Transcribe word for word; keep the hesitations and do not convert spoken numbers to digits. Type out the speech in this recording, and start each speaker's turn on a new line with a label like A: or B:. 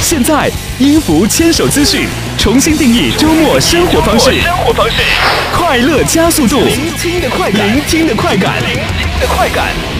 A: 现在，音符牵手资讯重新定义周末生活方式，
B: 生活方式，
A: 快乐加速度，
B: 聆听的快感，
A: 聆听的快感，
B: 聆听的快感。